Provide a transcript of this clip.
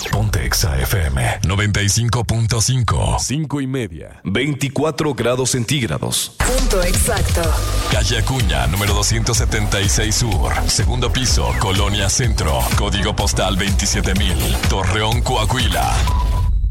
Ponte Exa FM 95.5. 5:30. 24 grados centígrados. Punto exacto. Calle Acuña, número 276 Sur. Segundo piso, Colonia Centro. Código postal 27,000. Torreón, Coahuila.